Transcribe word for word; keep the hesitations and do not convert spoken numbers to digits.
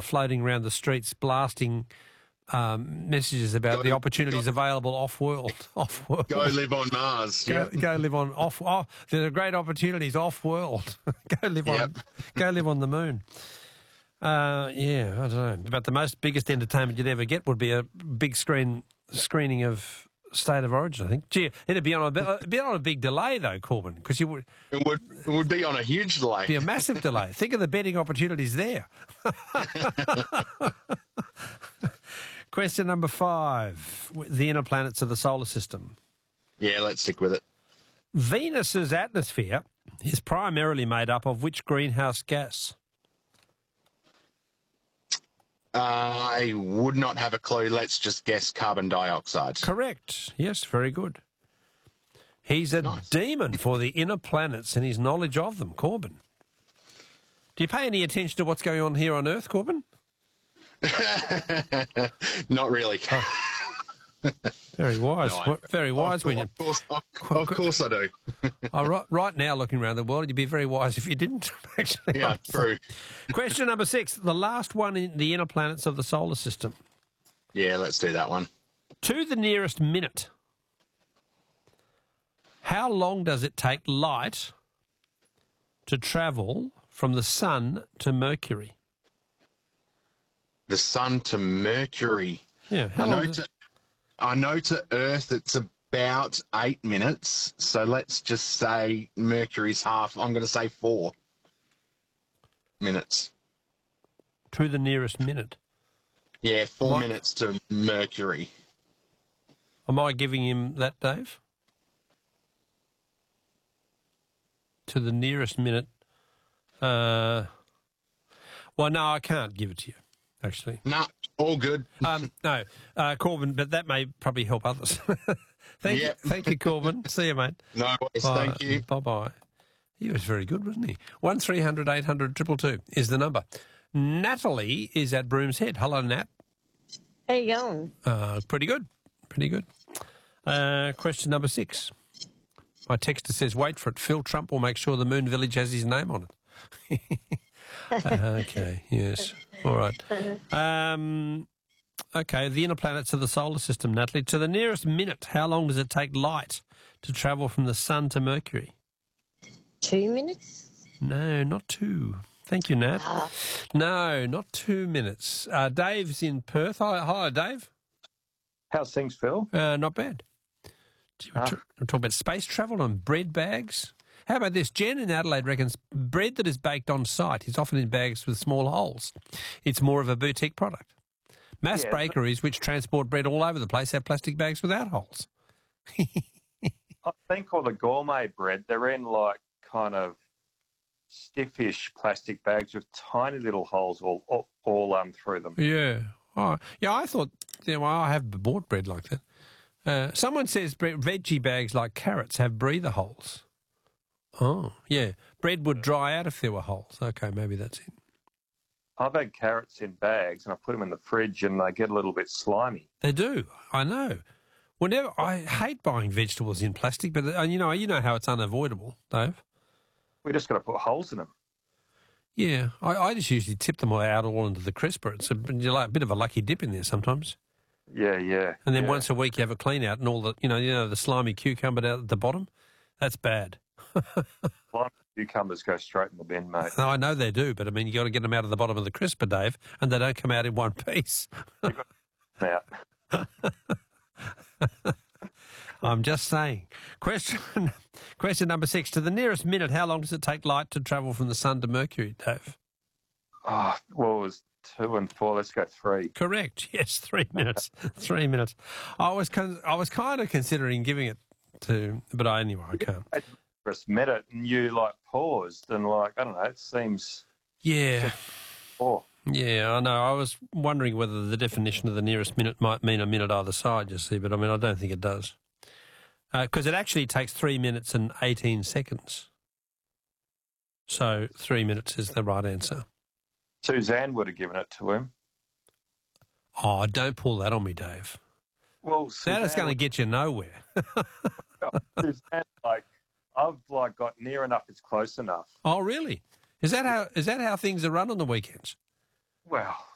floating around the streets blasting um, messages about Go- the opportunities go- available off-world. Off-world. Go live on Mars. Go, Yep. go live on off. Oh, there are great opportunities off-world. go live on. Yep. Go live on the moon. Uh, yeah, I don't know. But the most biggest entertainment you'd ever get would be a big screen screening of State of Origin. I think. Gee, it'd be on a bit- it'd be on a big delay though, Corbin, because you would It would it would be on a huge delay. be a massive delay. Think of the betting opportunities there. Question number five: the inner planets of the solar system. Yeah, let's stick with it. Venus's atmosphere is primarily made up of which greenhouse gas? I would not have a clue. Let's just guess carbon dioxide. Correct. Yes, very good. He's a Nice. demon for the inner planets and his knowledge of them, Corbin. Do you pay any attention to what's going on here on Earth, Corbin? Not really. Very wise. No, I- What- very wise. Of, when you, of course, of, of course I do. oh, right, right now, looking around the world, you'd be very wise if you didn't, actually. Yeah, true. Question number six, the last one in the inner planets of the solar system. Yeah, let's do that one. To the nearest minute, how long does it take light to travel from the sun to Mercury? The sun to Mercury. Yeah, how I long know does- to, I know to Earth it's about eight minutes. So let's just say Mercury's half. I'm going to say four minutes. to the nearest minute. Yeah, four What? minutes to Mercury. Am I giving him that, Dave? To the nearest minute. Uh, well, no, I can't give it to you, actually. Nah, all good. Um, no, uh, Corbin, but that may probably help others. thank Yep. you, thank you, Corbin. See you, mate. No worries. Bye. Thank you. Bye bye. He was very good, wasn't he? One three hundred eight hundred two two is the number. Natalie is at Broom's Head. Hello, Nat. How you going? Uh, pretty good. Pretty good. Uh, question number six. My texter says, wait for it. Phil Trump will make sure the Moon Village has his name on it. Uh, okay, yes. All right. Um, okay, the inner planets of the solar system, Natalie. To the nearest minute, how long does it take light to travel from the sun to Mercury? Two minutes? No, not two. Thank you, Nat. Ah. No, not two minutes. Uh, Dave's in Perth. Hi, hi Dave. How's things, Phil? Uh, not bad. Gee, We're, Ah. tr- we're talking about space travel and bread bags. How about this? Jen in Adelaide reckons bread that is baked on site is often in bags with small holes. It's more of a boutique product. Mass Yeah, bakeries, which transport bread all over the place, have plastic bags without holes. I think all the gourmet bread, they're in like kind of stiffish plastic bags with tiny little holes all all, all um through them. Yeah. Oh, yeah, I thought, yeah, well, I have bought bread like that. Uh, someone says bre- veggie bags like carrots have breather holes. Oh, yeah. Bread would dry out if there were holes. Okay, maybe that's it. I've had carrots in bags and I put them in the fridge and they get a little bit slimy. They do. I know. Whenever I hate buying vegetables in plastic, but uh, you know, you know how it's unavoidable, Dave. We just got to put holes in them. Yeah, I, I just usually tip them all out all into the crisper. It's a, you're like a bit of a lucky dip in there sometimes. Yeah, yeah. And then yeah. once a week you have a clean out, and all the you know, you know, the slimy cucumber down at the bottom. That's bad. Lime cucumbers go straight in the bin, mate. No, I know they do, but I mean, you got to get them out of the bottom of the crisper, Dave, and they don't come out in one piece. Now, I'm just saying. Question question number six. To the nearest minute, how long does it take light to travel from the sun to Mercury, Dave? oh, well, it was two and four. Let's go three. Correct. Yes, three minutes. Three minutes. I was con- I was kind of considering giving it to, but I, anyway, I can't. First minute and you like paused and like, I don't know, it seems Yeah. four. Yeah, I know. I was wondering whether the definition of the nearest minute might mean a minute either side, you see, but I mean, I don't think it does. Because it actually takes three minutes and eighteen seconds. So three minutes is the right answer. Suzanne would have given it to him. Oh, don't pull that on me, Dave. Well, That Suzanne, is going to get you nowhere. Suzanne, like, I've like got near enough, it's close enough. Oh, really? Is that how is that how things are run on the weekends? Well,